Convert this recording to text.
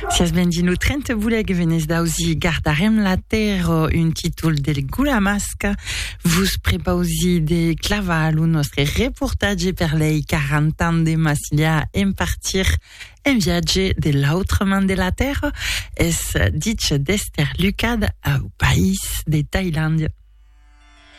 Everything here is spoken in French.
Sias bendino 30 buleg venez dauzi gardarem la terre un titol del Gulamasca. Vus prepausi de claval un nostre reportage per lei 40 ans de Massilia en partir en viatge de l'autre man de la terre es ditch d'Ester Lucad au país de Thaïlande.